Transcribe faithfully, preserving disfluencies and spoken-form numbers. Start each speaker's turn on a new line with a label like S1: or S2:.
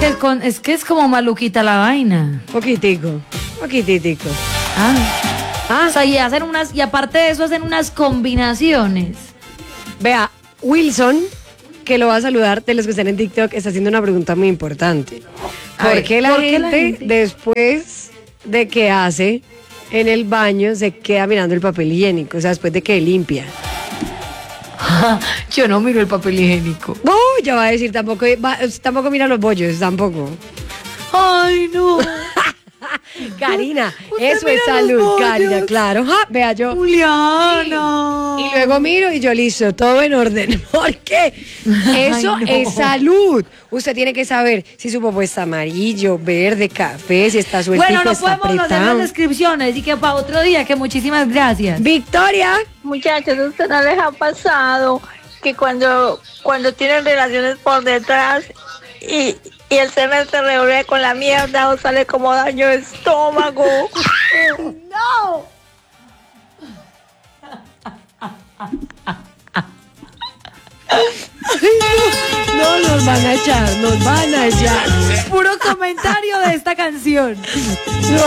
S1: que es, con, es que es como maluquita la vaina.
S2: Poquitico, poquitico.
S1: Ah.
S2: Ah,
S1: O sea, y hacen unas, y aparte de eso hacen unas combinaciones.
S2: vea, Wilson, que lo va a saludar de los que están en TikTok, está haciendo una pregunta muy importante.
S1: A
S2: ¿Por
S1: ver,
S2: qué la,
S1: ¿por qué
S2: gente,
S1: la gente?
S2: después de que hace en el baño se queda mirando el papel higiénico? O sea, después de que limpia.
S1: Yo no miro el papel higiénico.
S2: No, ya va a decir, tampoco, va- tampoco mira los bollos, tampoco.
S1: Ay, no.
S2: Karina,
S1: Usted
S2: eso es
S1: mira los
S2: salud,
S1: bollos.
S2: Karina, claro. Ja, vea yo.
S1: Juliana.
S2: Y luego miro y yo listo, todo en orden. ¿Por qué? Eso
S1: Ay, no.
S2: es salud. Usted tiene que saber si su popó está amarillo, verde, café, si está sueltico,
S1: Bueno, no
S2: está
S1: podemos hacer
S2: apretado.
S1: las descripciones y que para otro día, que muchísimas gracias.
S2: Victoria,
S3: Muchachos, ¿a usted no les ha pasado que cuando, cuando tienen relaciones por detrás y, y el semen se revuelve con la mierda o sale como daño de estómago? ¡No!
S2: no nos van a echar, nos van a echar.
S1: Puro comentario de esta canción.